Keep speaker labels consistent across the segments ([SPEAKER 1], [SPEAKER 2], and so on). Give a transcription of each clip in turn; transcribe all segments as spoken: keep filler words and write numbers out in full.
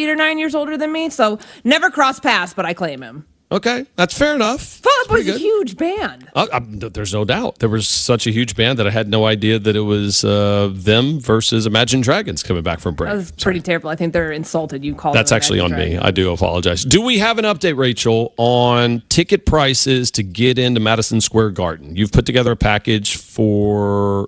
[SPEAKER 1] eight or nine years older than me. So never cross paths, but I claim him.
[SPEAKER 2] Okay, that's fair enough.
[SPEAKER 1] Fall Out Boy's a huge band.
[SPEAKER 2] Uh, I, there's no doubt. There was such a huge band that I had no idea that it was uh, them versus Imagine Dragons coming back from break.
[SPEAKER 1] That was pretty terrible. I think they're insulted. You called
[SPEAKER 2] That's
[SPEAKER 1] them
[SPEAKER 2] actually on
[SPEAKER 1] Imagine
[SPEAKER 2] me.
[SPEAKER 1] Dragons.
[SPEAKER 2] I do apologize. Do we have an update, Rachel, on ticket prices to get into Madison Square Garden? You've put together a package for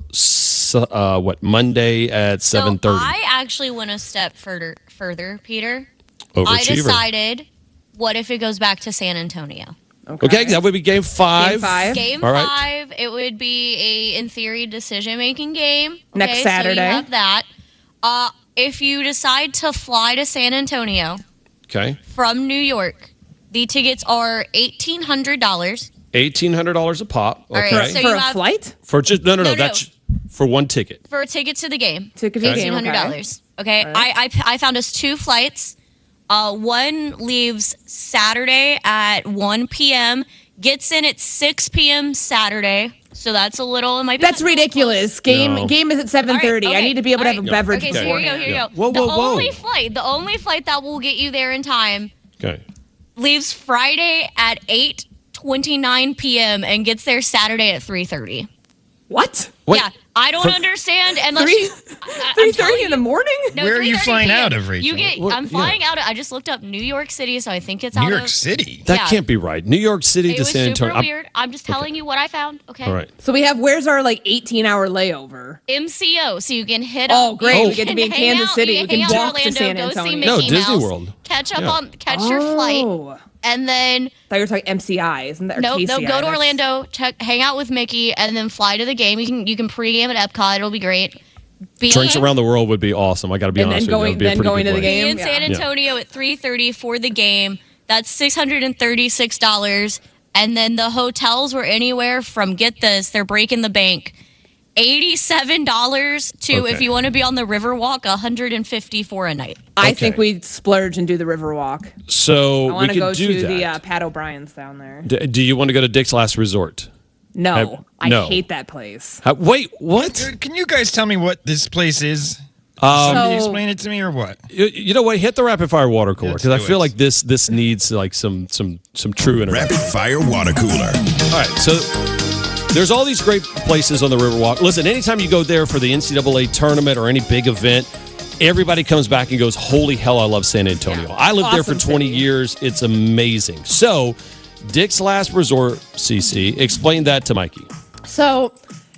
[SPEAKER 2] uh, what Monday at seven thirty.
[SPEAKER 3] So I actually went a step further, further, Peter.
[SPEAKER 2] Overachiever.
[SPEAKER 3] I decided, what if it goes back to San Antonio?
[SPEAKER 1] Okay.
[SPEAKER 2] Okay, that would be game five.
[SPEAKER 1] Game five.
[SPEAKER 3] Game
[SPEAKER 2] All right.
[SPEAKER 3] five, it would be a, in theory, decision-making game. Okay,
[SPEAKER 1] Next
[SPEAKER 3] So
[SPEAKER 1] Saturday.
[SPEAKER 3] you have that. Uh, if you decide to fly to San Antonio
[SPEAKER 2] Okay,
[SPEAKER 3] from New York, the tickets are eighteen hundred dollars.
[SPEAKER 2] eighteen hundred dollars a pop.
[SPEAKER 3] All right,
[SPEAKER 2] Okay,
[SPEAKER 3] so
[SPEAKER 1] For
[SPEAKER 3] you
[SPEAKER 1] a
[SPEAKER 3] have-
[SPEAKER 1] flight?
[SPEAKER 2] for just no, no, no,
[SPEAKER 3] No, no.
[SPEAKER 2] that's for one ticket.
[SPEAKER 3] For a ticket to the game.
[SPEAKER 1] Ticket to the game,
[SPEAKER 3] eighteen hundred dollars. Okay,
[SPEAKER 1] All right.
[SPEAKER 3] I, I I found us two flights. Uh, one leaves Saturday at one p.m. Gets in at six p.m. Saturday. So that's a little. It might be
[SPEAKER 1] That's
[SPEAKER 3] a little
[SPEAKER 1] ridiculous. Game
[SPEAKER 2] No.
[SPEAKER 1] game is at seven thirty.
[SPEAKER 3] All right,
[SPEAKER 1] I need to be able
[SPEAKER 3] okay,
[SPEAKER 1] to have a
[SPEAKER 3] all right.
[SPEAKER 1] beverage
[SPEAKER 3] Okay, so here you go.
[SPEAKER 1] beforehand.
[SPEAKER 3] Here you
[SPEAKER 2] Yeah.
[SPEAKER 3] go.
[SPEAKER 2] Whoa,
[SPEAKER 3] the
[SPEAKER 2] whoa, whoa.
[SPEAKER 3] only flight, the only flight that will get you there in time,
[SPEAKER 2] Okay,
[SPEAKER 3] leaves Friday at eight twenty-nine p.m. and gets there Saturday at three thirty.
[SPEAKER 1] What?
[SPEAKER 2] Wait,
[SPEAKER 3] Yeah, I don't
[SPEAKER 2] from-
[SPEAKER 3] understand unless
[SPEAKER 1] Three-
[SPEAKER 3] you. I- I'm
[SPEAKER 1] Three
[SPEAKER 3] telling
[SPEAKER 1] thirty in the
[SPEAKER 3] you-
[SPEAKER 1] morning?
[SPEAKER 3] No,
[SPEAKER 4] Where are you
[SPEAKER 3] three thirty
[SPEAKER 4] flying
[SPEAKER 3] p m.
[SPEAKER 4] out of, Rachel?
[SPEAKER 3] You get.
[SPEAKER 2] What-
[SPEAKER 3] I'm flying out of. I just looked up New York City, so I think it's
[SPEAKER 4] New
[SPEAKER 3] out
[SPEAKER 4] York
[SPEAKER 3] of.
[SPEAKER 4] City.
[SPEAKER 2] that
[SPEAKER 3] Yeah.
[SPEAKER 2] can't be right. New York City
[SPEAKER 3] It
[SPEAKER 2] to
[SPEAKER 3] was
[SPEAKER 2] San
[SPEAKER 3] super
[SPEAKER 2] Antonio. I'm-
[SPEAKER 3] weird. I'm just telling you what I found. Okay.
[SPEAKER 2] All right.
[SPEAKER 1] So we have where's our like eighteen hour layover?
[SPEAKER 3] M C O, so you can hit.
[SPEAKER 1] Oh,
[SPEAKER 3] up,
[SPEAKER 1] great.
[SPEAKER 3] you
[SPEAKER 1] We get to
[SPEAKER 3] can
[SPEAKER 1] be in
[SPEAKER 3] hang
[SPEAKER 1] Kansas
[SPEAKER 3] out-
[SPEAKER 1] City.
[SPEAKER 3] you
[SPEAKER 1] We
[SPEAKER 3] can
[SPEAKER 1] can
[SPEAKER 3] hang out
[SPEAKER 1] walk to
[SPEAKER 3] Orlando,
[SPEAKER 1] San
[SPEAKER 3] go see
[SPEAKER 1] Antonio.
[SPEAKER 2] No,
[SPEAKER 3] Mickey
[SPEAKER 2] Disney
[SPEAKER 3] Mouse,
[SPEAKER 2] World.
[SPEAKER 3] Catch up
[SPEAKER 2] Yeah.
[SPEAKER 3] on catch your flight,
[SPEAKER 1] Oh.
[SPEAKER 3] and then
[SPEAKER 1] Thought you were talking M C I, isn't that? or
[SPEAKER 3] no,
[SPEAKER 1] K C
[SPEAKER 3] no,
[SPEAKER 1] I?
[SPEAKER 3] go to
[SPEAKER 1] That's-
[SPEAKER 3] Orlando, check, hang out with Mickey, and then fly to the game. You can you can pregame at Epcot. It'll be great. Be
[SPEAKER 2] Drinks
[SPEAKER 3] in-
[SPEAKER 2] around the world would be awesome. I got to be
[SPEAKER 1] And
[SPEAKER 2] honest
[SPEAKER 1] then
[SPEAKER 2] with you.
[SPEAKER 1] going-
[SPEAKER 2] That would be a
[SPEAKER 1] then
[SPEAKER 2] pretty
[SPEAKER 1] going
[SPEAKER 2] good
[SPEAKER 1] to the
[SPEAKER 2] place.
[SPEAKER 1] game.
[SPEAKER 3] Be in
[SPEAKER 1] Yeah.
[SPEAKER 3] San
[SPEAKER 2] Yeah.
[SPEAKER 3] Antonio at three thirty for the game. That's six hundred and thirty-six dollars. And then the hotels were anywhere from, get this, they're breaking the bank, eighty-seven dollars to,
[SPEAKER 2] Okay.
[SPEAKER 3] if you want to be on the Riverwalk, one hundred fifty dollars for a night.
[SPEAKER 1] I
[SPEAKER 2] Okay.
[SPEAKER 1] think we splurge and do the Riverwalk.
[SPEAKER 2] So
[SPEAKER 1] I
[SPEAKER 2] we
[SPEAKER 1] want to
[SPEAKER 2] could
[SPEAKER 1] go
[SPEAKER 2] do
[SPEAKER 1] to
[SPEAKER 2] that.
[SPEAKER 1] the uh, Pat O'Brien's down there.
[SPEAKER 2] D- do you want to go to Dick's Last Resort?
[SPEAKER 1] No,
[SPEAKER 2] Have-
[SPEAKER 1] I
[SPEAKER 2] no.
[SPEAKER 1] hate that place.
[SPEAKER 2] Uh, wait, what?
[SPEAKER 4] Dude, can you guys tell me what this place is?
[SPEAKER 2] Um,
[SPEAKER 4] Somebody
[SPEAKER 1] So-
[SPEAKER 4] explain it to me or what?
[SPEAKER 2] You, you know what? Hit the rapid fire water cooler
[SPEAKER 4] Let's
[SPEAKER 2] because I
[SPEAKER 4] do
[SPEAKER 2] feel
[SPEAKER 4] it.
[SPEAKER 2] like this this needs like some some some true interaction.
[SPEAKER 5] Rapid Fire Water Cooler.
[SPEAKER 2] All right, so there's all these great places on the Riverwalk. Listen, anytime you go there for the N C double A tournament or any big event, everybody comes back and goes, "Holy hell, I love San Antonio."
[SPEAKER 3] Yeah.
[SPEAKER 2] I lived there for
[SPEAKER 1] Awesome
[SPEAKER 2] twenty
[SPEAKER 1] city.
[SPEAKER 2] years. It's amazing. So, Dick's Last Resort, C C, explain that to Mikey.
[SPEAKER 1] So,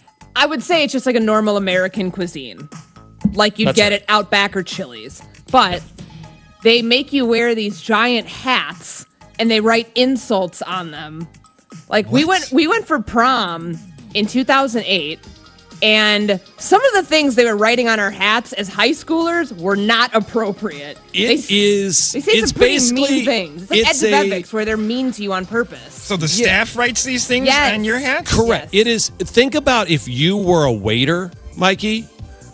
[SPEAKER 1] I would say it's just like a normal American cuisine, like you'd
[SPEAKER 2] That's
[SPEAKER 1] get
[SPEAKER 2] right.
[SPEAKER 1] at Outback or Chili's, but they make you wear these giant hats and they write insults on them. Like we went, we went for prom in two thousand eight. And some of the things they were writing on our hats as high schoolers were not appropriate.
[SPEAKER 2] It
[SPEAKER 1] they, s-
[SPEAKER 2] is.
[SPEAKER 1] They say
[SPEAKER 2] it's
[SPEAKER 1] some pretty
[SPEAKER 2] basically
[SPEAKER 1] mean things. It's like
[SPEAKER 2] it's
[SPEAKER 1] Ed
[SPEAKER 2] a-
[SPEAKER 1] Bevics, where they're mean to you on purpose.
[SPEAKER 4] So the staff writes these things
[SPEAKER 1] Yes.
[SPEAKER 4] on your hats?
[SPEAKER 2] Correct.
[SPEAKER 1] Yes.
[SPEAKER 2] It is. Think about if you were a waiter, Mikey.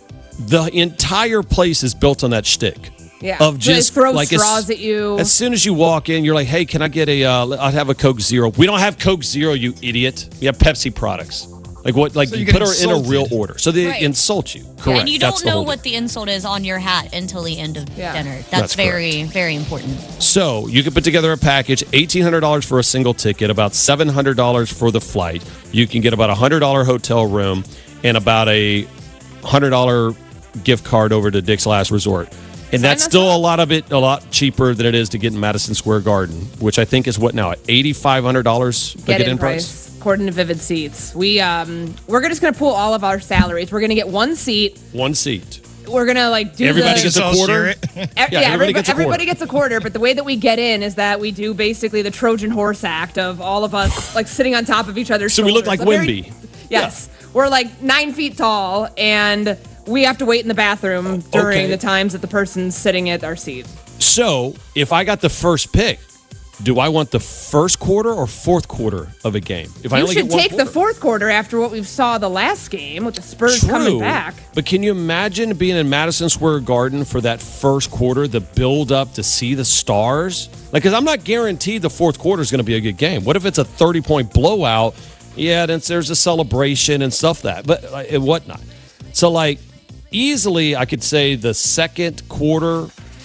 [SPEAKER 2] The entire place is built on that shtick.
[SPEAKER 1] Yeah.
[SPEAKER 2] Of
[SPEAKER 1] They
[SPEAKER 2] just
[SPEAKER 1] throw
[SPEAKER 2] like
[SPEAKER 1] straws
[SPEAKER 2] as,
[SPEAKER 1] at you.
[SPEAKER 2] As soon as you walk in, you're like, "Hey, can I get a? Uh, I'll have a Coke Zero." We don't have Coke Zero, you idiot. We have Pepsi products. Like what? Like
[SPEAKER 4] So
[SPEAKER 2] you
[SPEAKER 4] you
[SPEAKER 2] put
[SPEAKER 4] get
[SPEAKER 2] her in a real
[SPEAKER 4] insulted.
[SPEAKER 2] order, so they
[SPEAKER 3] Right.
[SPEAKER 2] insult you. Correct.
[SPEAKER 3] And you
[SPEAKER 2] That's
[SPEAKER 3] don't
[SPEAKER 2] the
[SPEAKER 3] know
[SPEAKER 2] whole
[SPEAKER 3] what
[SPEAKER 2] deal.
[SPEAKER 3] the insult is on your hat until the end of
[SPEAKER 1] Yeah.
[SPEAKER 3] dinner. That's,
[SPEAKER 2] That's
[SPEAKER 3] very, very important.
[SPEAKER 2] So you can put together a package, eighteen hundred dollars for a single ticket, about seven hundred dollars for the flight. You can get about a one hundred dollars hotel room and about a one hundred dollars gift card over to Dick's Last Resort. And that's
[SPEAKER 1] us
[SPEAKER 2] still
[SPEAKER 1] up.
[SPEAKER 2] a lot of it, a lot cheaper than it is to get in Madison Square Garden, which I think is what now, eight thousand five hundred dollars the
[SPEAKER 1] Get
[SPEAKER 2] get
[SPEAKER 1] in
[SPEAKER 2] in
[SPEAKER 1] price.
[SPEAKER 2] price?
[SPEAKER 1] According to Vivid Seats, we um we're just gonna pool all of our salaries. We're gonna get one seat.
[SPEAKER 2] One seat.
[SPEAKER 1] We're gonna like do
[SPEAKER 2] Everybody
[SPEAKER 1] the,
[SPEAKER 2] gets a
[SPEAKER 4] Just all
[SPEAKER 2] quarter?
[SPEAKER 4] share it.
[SPEAKER 1] E- yeah,
[SPEAKER 2] everybody
[SPEAKER 1] everybody,
[SPEAKER 2] gets a quarter.
[SPEAKER 1] everybody gets a quarter. But the way that we get in is that we do basically the Trojan horse act of all of us like sitting on top of each other's
[SPEAKER 2] So we look
[SPEAKER 1] shoulders.
[SPEAKER 2] like
[SPEAKER 1] A very-
[SPEAKER 2] Wimby.
[SPEAKER 1] Yes, we're like nine feet tall, and we have to wait in the bathroom during
[SPEAKER 2] Okay.
[SPEAKER 1] the times that the person's sitting at our seat.
[SPEAKER 2] So if I got the first pick, do I want the first quarter or fourth quarter of a game? If I
[SPEAKER 1] You
[SPEAKER 2] only
[SPEAKER 1] should
[SPEAKER 2] get one
[SPEAKER 1] take the
[SPEAKER 2] quarter.
[SPEAKER 1] fourth quarter after what we saw the last game with the Spurs coming back.
[SPEAKER 2] But can you imagine being in Madison Square Garden for that first quarter, the build up to see the stars? Like, because I'm not guaranteed the fourth quarter is going to be a good game. What if it's a thirty point blowout? Yeah, then there's a celebration and stuff that, but uh, and whatnot. So, like, easily I could say the second quarter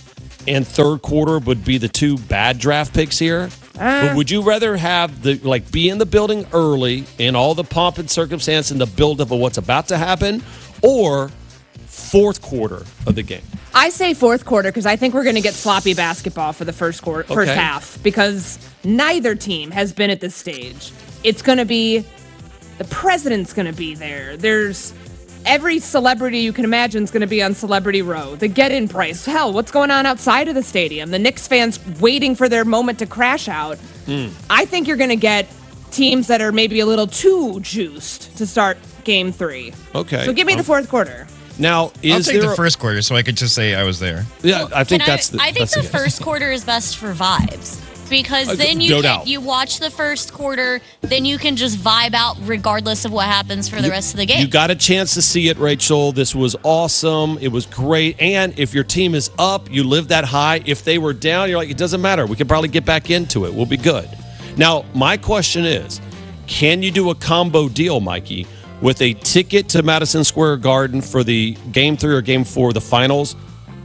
[SPEAKER 2] and third quarter would be the two bad draft picks here. Uh, but would you rather have the like be in the building early in all the pomp and circumstance and the buildup of what's about to happen, or fourth quarter of the game?
[SPEAKER 1] I say fourth quarter because I think we're going to get sloppy basketball for the first quarter, first
[SPEAKER 2] Okay.
[SPEAKER 1] half, because neither team has been at this stage. It's going to be the president's going to be there. There's every celebrity you can imagine is going to be on Celebrity Row. The get-in price. Hell, what's going on outside of the stadium? The Knicks fans waiting for their moment to crash out. Mm. I think you're going to get teams that are maybe a little too juiced to start game three.
[SPEAKER 2] Okay.
[SPEAKER 1] So give me
[SPEAKER 2] um,
[SPEAKER 1] the fourth quarter.
[SPEAKER 2] Now, is
[SPEAKER 4] I'll take
[SPEAKER 2] there
[SPEAKER 4] the first quarter so I could just say I was there.
[SPEAKER 2] Yeah, I think
[SPEAKER 3] Can
[SPEAKER 2] that's the
[SPEAKER 3] I think
[SPEAKER 2] that's
[SPEAKER 3] the
[SPEAKER 2] the
[SPEAKER 3] first quarter is best for vibes. Because
[SPEAKER 2] Uh,
[SPEAKER 3] then you
[SPEAKER 2] no
[SPEAKER 3] can,
[SPEAKER 2] doubt.
[SPEAKER 3] you watch the first quarter, then you can just vibe out regardless of what happens for the rest of the game.
[SPEAKER 2] You got a chance to see it, Rachel. This was awesome. It was great. And if your team is up, you live that high. If they were down, you're like, it doesn't matter. We can probably get back into it. We'll be good. Now, my question is, can you do a combo deal, Mikey, with a ticket to Madison Square Garden for the game three or game four of the finals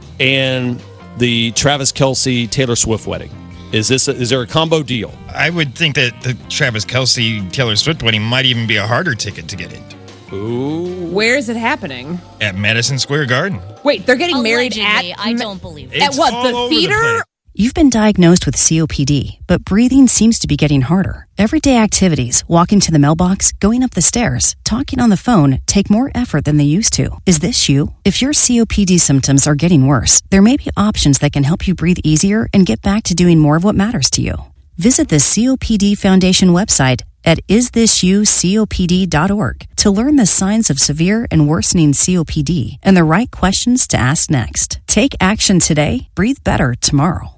[SPEAKER 2] and the Travis Kelce Taylor Swift wedding? Is this a, is there a combo deal?
[SPEAKER 4] I would think that the Travis Kelce Taylor Swift wedding might even be a harder ticket to get into.
[SPEAKER 2] Ooh.
[SPEAKER 1] Where is it happening?
[SPEAKER 4] At Madison Square Garden.
[SPEAKER 1] Wait, they're getting married
[SPEAKER 3] Allegedly,
[SPEAKER 1] at
[SPEAKER 3] I don't believe it.
[SPEAKER 1] at
[SPEAKER 4] It's
[SPEAKER 1] what
[SPEAKER 4] all
[SPEAKER 1] the
[SPEAKER 4] over the
[SPEAKER 1] theater?
[SPEAKER 4] place.
[SPEAKER 5] You've been diagnosed with C O P D, but breathing seems to be getting harder. Everyday activities, walking to the mailbox, going up the stairs, talking on the phone, take more effort than they used to. Is this you? If your C O P D symptoms are getting worse, there may be options that can help you breathe easier and get back to doing more of what matters to you. Visit the C O P D Foundation website at is this you copd dot org to learn the signs of severe and worsening C O P D and the right questions to ask next. Take action today. Breathe better tomorrow.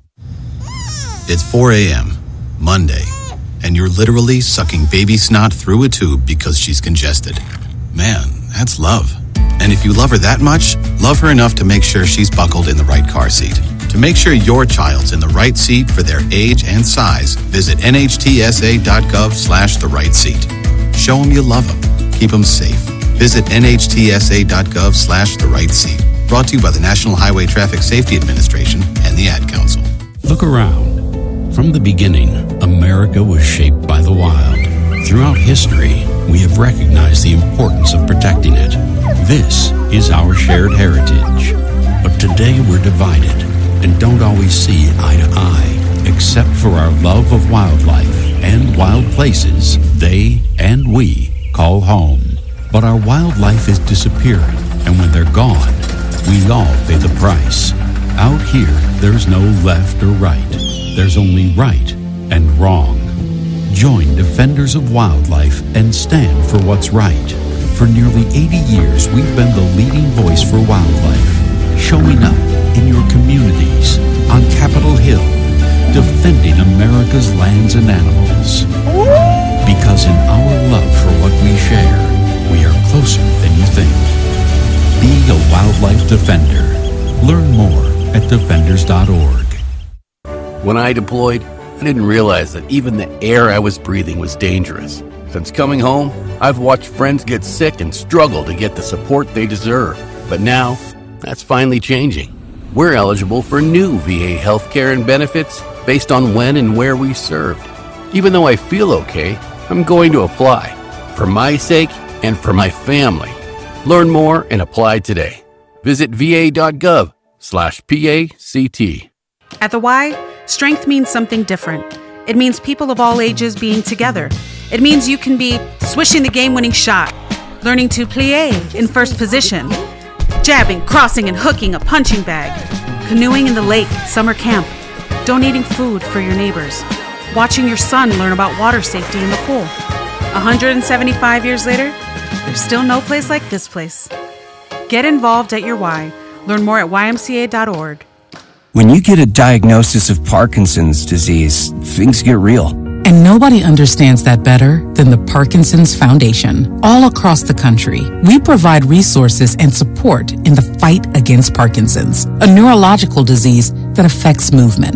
[SPEAKER 6] It's four a.m., Monday, and you're literally sucking baby snot through a tube because she's congested. Man, that's love. And if you love her that much, love her enough to make sure she's buckled in the right car seat. To make sure your child's in the right seat for their age and size, visit nhtsa.gov slash the right seat. Show them you love them. Keep them safe. Visit nhtsa.gov slash the right seat. Brought to you by the National Highway Traffic Safety Administration and the Ad Council.
[SPEAKER 7] Look around. From the beginning, America was shaped by the wild. Throughout history, we have recognized the importance of protecting it. This is our shared heritage. But today we're divided and don't always see eye to eye, except for our love of wildlife and wild places they and we call home. But our wildlife is disappearing, and when they're gone, we all pay the price. Out here, there's no left or right. There's only right and wrong. Join Defenders of Wildlife and stand for what's right. For nearly eighty years, we've been the leading voice for wildlife, showing up in your communities, on Capitol Hill, defending America's lands and animals. Because in our love for what we share, we are closer than you think. Be a wildlife defender. Learn more at defenders dot org.
[SPEAKER 8] When I deployed, I didn't realize that even the air I was breathing was dangerous. Since coming home, I've watched friends get sick and struggle to get the support they deserve. But now, that's finally changing. We're eligible for new V A healthcare and benefits based on when and where we served. Even though I feel okay, I'm going to apply. For my sake and for my family. Learn more and apply today. Visit va.gov slash PACT.
[SPEAKER 9] At the Y, strength means something different. It means people of all ages being together. It means you can be swishing the game-winning shot, learning to plie in first position, jabbing, crossing, and hooking a punching bag, canoeing in the lake at summer camp, donating food for your neighbors, watching your son learn about water safety in the pool. one hundred seventy-five years later, there's still no place like this place. Get involved at your Y. Learn more at y m c a dot org.
[SPEAKER 10] When you get a diagnosis of Parkinson's disease, things get real.
[SPEAKER 11] And nobody understands that better than the Parkinson's Foundation. All across the country, we provide resources and support in the fight against Parkinson's, a neurological disease that affects movement.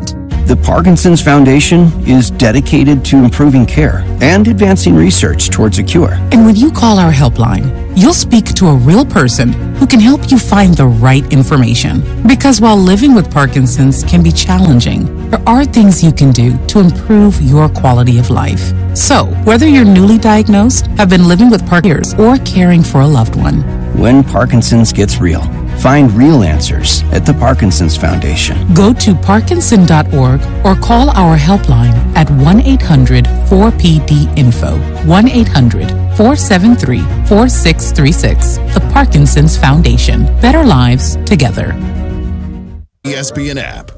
[SPEAKER 10] The Parkinson's Foundation is dedicated to improving care and advancing research towards a cure.
[SPEAKER 11] And when you call our helpline, you'll speak to a real person who can help you find the right information. Because while living with Parkinson's can be challenging, there are things you can do to improve your quality of life. So, whether you're newly diagnosed, have been living with Parkinson's, or caring for a loved one,
[SPEAKER 10] when Parkinson's gets real, find real answers at the Parkinson's Foundation.
[SPEAKER 11] Go to parkinson dot org or call our helpline at one eight hundred four P D info, one eight hundred four seven three four six three six. The Parkinson's Foundation. Better lives together.
[SPEAKER 12] E S P N app.